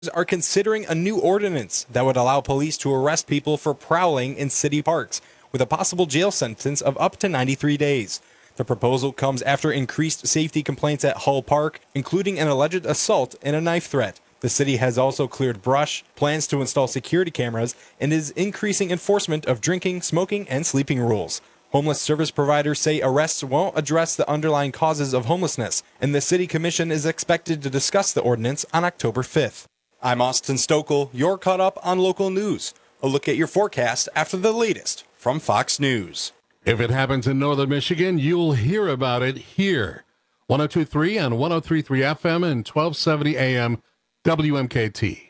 are considering a new ordinance that would allow police to arrest people for prowling in city parks, with a possible jail sentence of up to 93 days. The proposal comes after increased safety complaints at Hull Park, including an alleged assault and a knife threat. The city has also cleared brush, plans to install security cameras, and is increasing enforcement of drinking, smoking, and sleeping rules. Homeless service providers say arrests won't address the underlying causes of homelessness, and the City Commission is expected to discuss the ordinance on October 5th. I'm Austin Stokel. You're caught up on local news. A look at your forecast after the latest from Fox News. If it happens in northern Michigan, you'll hear about it here. 102.3 and 103.3 FM and 1270 AM WMKT.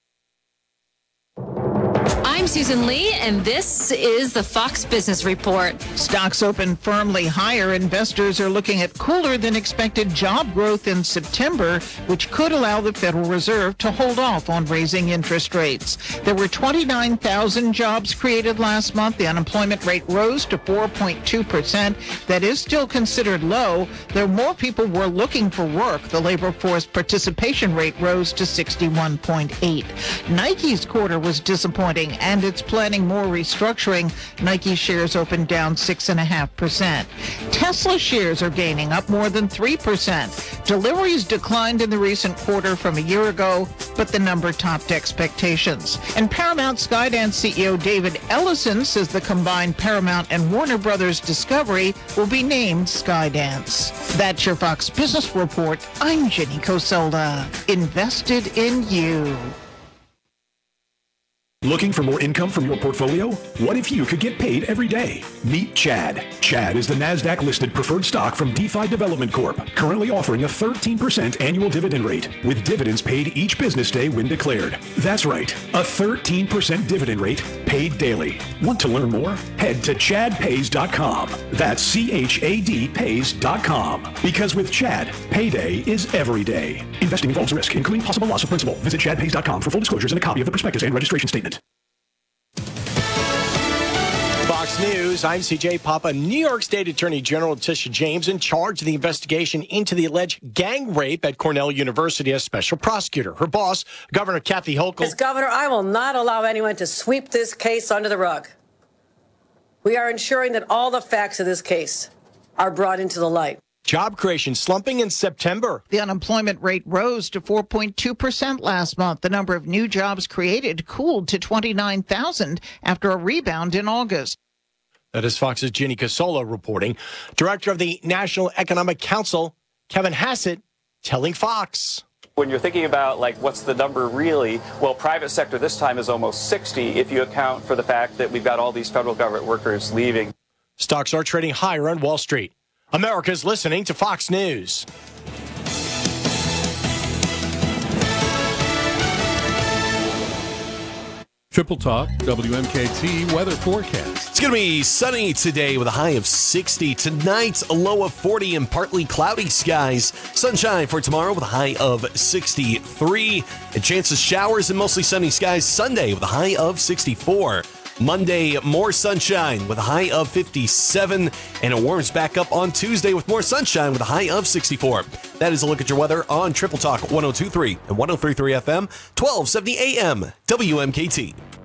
I'm Susan Lee, and this is the Fox Business Report. Stocks open firmly higher. Investors are looking at cooler than expected job growth in September, which could allow the Federal Reserve to hold off on raising interest rates. There were 29,000 jobs created last month. The unemployment rate rose to 4.2%. That is still considered low, though more people were looking for work. The labor force participation rate rose to 61.8. Nike's quarter was disappointing, and it's planning more restructuring. Nike shares opened down 6.5%. Tesla shares are gaining, up more than 3%. Deliveries declined in the recent quarter from a year ago, but the number topped expectations. And Paramount Skydance CEO David Ellison says the combined Paramount and Warner Brothers Discovery will be named Skydance. That's your Fox Business Report. I'm Jenny Cosola. Invested in you. Looking for more income from your portfolio? What if you could get paid every day? Meet Chad. Chad is the NASDAQ-listed preferred stock from DeFi Development Corp., currently offering a 13% annual dividend rate, with dividends paid each business day when declared. That's right, a 13% dividend rate paid daily. Want to learn more? Head to chadpays.com. That's CHAD pays.com. Because with Chad, payday is every day. Investing involves risk, including possible loss of principal. Visit chadpays.com for full disclosures and a copy of the prospectus and registration statement. Fox News, I'm CJ Papa. New York State Attorney General Tisha James, in charge of the investigation into the alleged gang rape at Cornell University as special prosecutor. Her boss, Governor Kathy Hochul. As governor, I will not allow anyone to sweep this case under the rug. We are ensuring that all the facts of this case are brought into the light. Job creation slumping in September. The unemployment rate rose to 4.2% last month. The number of new jobs created cooled to 29,000 after a rebound in August. That is Fox's Jenny Cosola reporting. Director of the National Economic Council, Kevin Hassett, telling Fox. When you're thinking about, what's the number really? Well, private sector this time is almost 60 if you account for the fact that we've got all these federal government workers leaving. Stocks are trading higher on Wall Street. America's listening to Fox News. Triple Talk, WMKT weather forecast. It's going to be sunny today with a high of 60. Tonight, a low of 40 and partly cloudy skies. Sunshine for tomorrow with a high of 63. And chance of showers and mostly sunny skies Sunday with a high of 64. Monday, more sunshine with a high of 57, and it warms back up on Tuesday with more sunshine with a high of 64. That is a look at your weather on Triple Talk 102.3 and 103.3 FM, 1270 AM, WMKT.